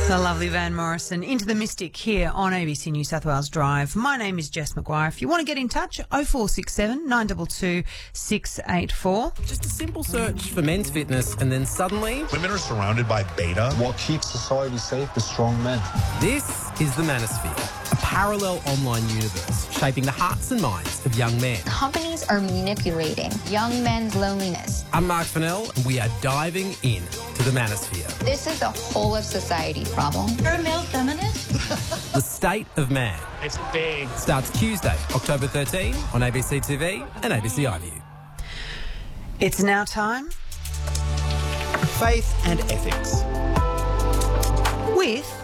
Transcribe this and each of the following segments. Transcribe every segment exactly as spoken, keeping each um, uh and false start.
The lovely Van Morrison, Into the Mystic here on A B C New South Wales Drive. My name is Jess McGuire. If you want to get in touch, oh four six seven, nine two two, six eight four. Just a simple search for men's fitness and then suddenly... Women are surrounded by beta. What keeps society safe is strong men. This is the Manosphere, a parallel online universe shaping the hearts and minds of young men. Companies are manipulating young men's loneliness. I'm Mark Fennell and we are diving in to the Manosphere. This is a whole of society problem. You're a male feminist? The State of Man. It's big. Starts Tuesday, October thirteenth on A B C T V and A B C iView. It's now time Faith and ethics. with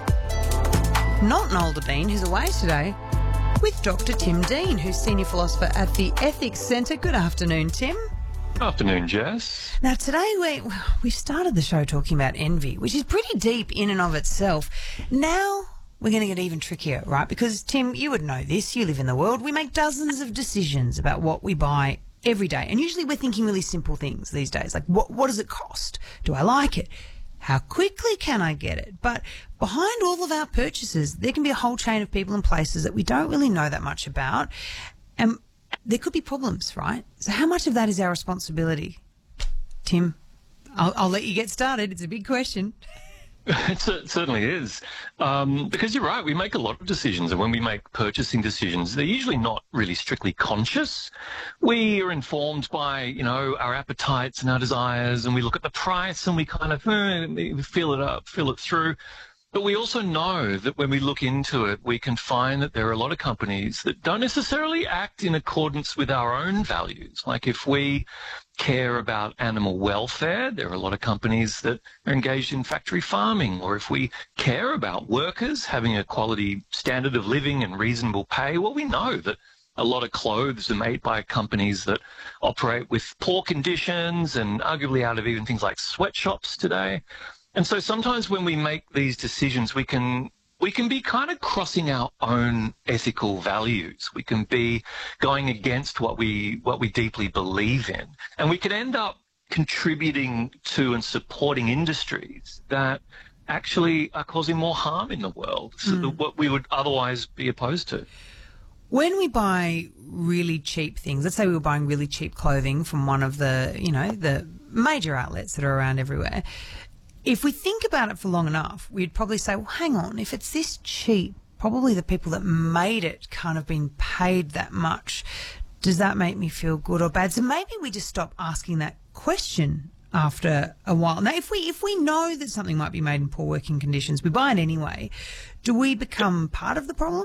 not Noel Devine, who's away today, with Doctor Tim Dean, who's Senior Philosopher at the Ethics Centre. Good afternoon, Tim. Afternoon, Jess. Now, today we we started the show talking about envy, which is pretty deep in and of itself. Now we're going to get even trickier, right? Because, Tim, you would know this. You live in the world. We make dozens of decisions about what we buy every day. And usually we're thinking really simple things these days, like what what does it cost? Do I like it? How quickly can I get it? But behind all of our purchases, there can be a whole chain of people and places that we don't really know that much about. And there could be problems, right? So how much of that is our responsibility? Tim, I'll, I'll let you get started. It's a big question. It cer- certainly is. Um, because you're right, we make a lot of decisions, and when we make purchasing decisions, they're usually not really strictly conscious. We are informed by, you know, our appetites and our desires, and we look at the price and we kind of eh, we feel it up, feel it through. But we also know that when we look into it, we can find that there are a lot of companies that don't necessarily act in accordance with our own values. Like if we care about animal welfare, there are a lot of companies that are engaged in factory farming. Or if we care about workers having a quality standard of living and reasonable pay, well, we know that a lot of clothes are made by companies that operate with poor conditions and arguably out of even things like sweatshops today. And so sometimes when we make these decisions, we can we can be kind of crossing our own ethical values. We can be going against what we what we deeply believe in. And we could end up contributing to and supporting industries that actually are causing more harm in the world, so Mm. that what we would otherwise be opposed to. When we buy really cheap things, let's say we were buying really cheap clothing from one of the, you know, the major outlets that are around everywhere, if we think about it for long enough, we'd probably say, well, hang on, if it's this cheap, probably the people that made it can't have been paid that much. Does that make me feel good or bad? So maybe we just stop asking that question after a while. Now, if we if we know that something might be made in poor working conditions, we buy it anyway. Do we become part of the problem?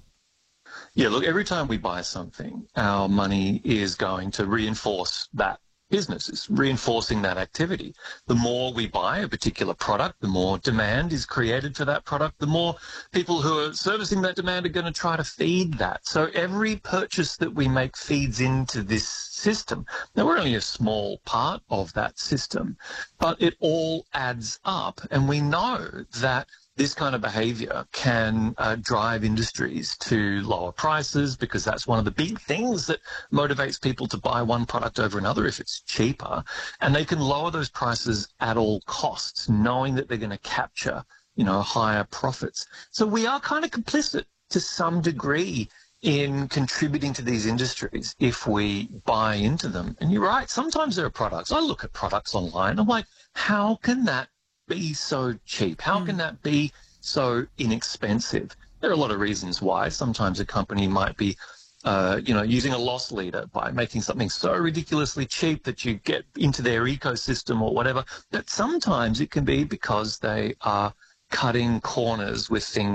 Yeah, look, every time we buy something, our money is going to reinforce that business. It's reinforcing that activity. The more we buy a particular product, the more demand is created for that product, the more people who are servicing that demand are going to try to feed that. So every purchase that we make feeds into this system. Now, we're only a small part of that system, but it all adds up. And we know that this kind of behavior can uh, drive industries to lower prices, because that's one of the big things that motivates people to buy one product over another if it's cheaper. And they can lower those prices at all costs, knowing that they're going to capture, you know, higher profits. So we are kind of complicit to some degree in contributing to these industries if we buy into them. And you're right, sometimes there are products. I look at products online, I'm like, how can that be so cheap? How can that be so inexpensive? There are a lot of reasons why. Sometimes a company might be, uh, you know, using a loss leader by making something so ridiculously cheap that you get into their ecosystem or whatever. But sometimes it can be because they are cutting corners with things